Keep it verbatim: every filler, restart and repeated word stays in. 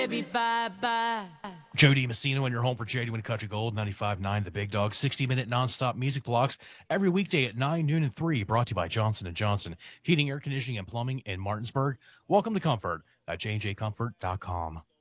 baby, bye-bye. Jody Messina in your home for J D Win Country Gold, ninety-five point nine The Big Dog, sixty minute nonstop music blocks every weekday at nine, noon, and three, brought to you by Johnson and Johnson, heating, air conditioning, and plumbing in Martinsburg. Welcome to Comfort at j and j comfort dot com.